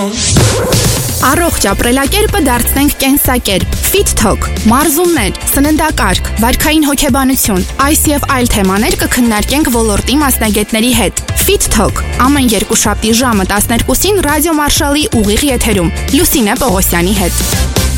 Առողջ ապրելակերպը դարձնենք կենսակերպ, Fit Talk, մարզումներ, սննդակարգ, վարքային հոգեբանություն, այս եւ այլ թեմաներ կքննարկենք ոլորտի մասնագետների հետ։ Fit Talk ամեն երկուշաբթի ժամը 12-ին Ռադիո Մարշալի ուղիղ եթերում Լուսինե Պողոսյանի հետ։